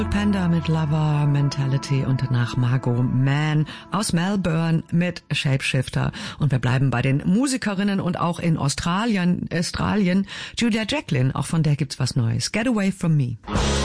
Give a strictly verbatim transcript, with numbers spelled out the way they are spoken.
Panda mit Lover Mentality und danach Margot Mann aus Melbourne mit Shapeshifter. Und wir bleiben bei den Musikerinnen und auch in Australien, Australien Julia Jacklin, auch von der gibt's was Neues. Get Away From Me.